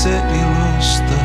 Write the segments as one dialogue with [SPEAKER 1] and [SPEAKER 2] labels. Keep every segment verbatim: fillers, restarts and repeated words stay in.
[SPEAKER 1] itse ilosta.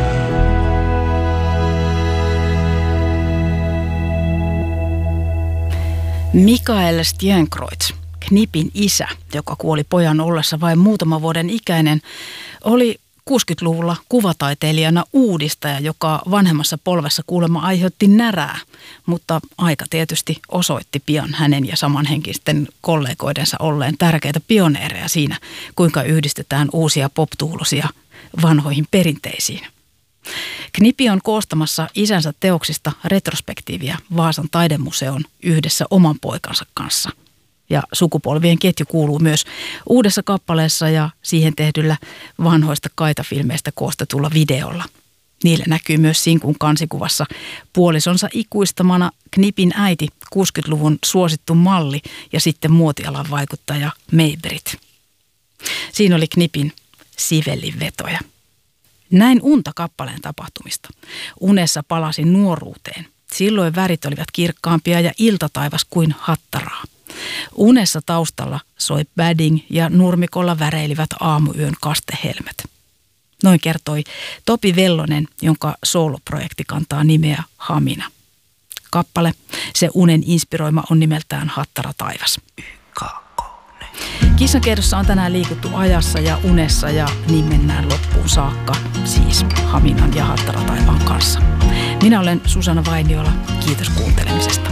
[SPEAKER 2] Mikael Stjernkreuth, Knipin isä, joka kuoli pojan ollessa vain muutaman vuoden ikäinen, oli kuusikymmentäluvulla kuvataiteilijana uudistaja, joka vanhemmassa polvessa kuulemma aiheutti närää, mutta aika tietysti osoitti pian hänen ja samanhenkisten kollegoidensa olleen tärkeitä pioneereja siinä, kuinka yhdistetään uusia pop-tuulosia vanhoihin perinteisiin. Knipi on koostamassa isänsä teoksista retrospektiiviä Vaasan taidemuseon yhdessä oman poikansa kanssa. Ja sukupolvien ketju kuuluu myös uudessa kappaleessa ja siihen tehdyllä vanhoista kaitafilmeistä koostetulla videolla. Niillä näkyy myös sinkun kansikuvassa puolisonsa ikuistamana Knipin äiti, kuusikymmentäluvun suosittu malli ja sitten muotialan vaikuttaja May-Britt. Siinä oli Knipin Sivellin vetoja. Näin unta kappaleen tapahtumista. Unessa palasin nuoruuteen. Silloin värit olivat kirkkaampia ja iltataivas kuin hattaraa. Unessa taustalla soi Badding ja nurmikolla väreilivät aamuyön kastehelmet. Noin kertoi Topi Vellonen, jonka sooloprojekti kantaa nimeä Hamina. Kappale, se unen inspiroima, on nimeltään Hattara taivas. Kissankerrossa on tänään liikuttu ajassa ja unessa ja niin mennään loppuun saakka, siis Haminan ja Hattara taivaan kanssa. Minä olen Susanna Vainiola, kiitos kuuntelemisesta.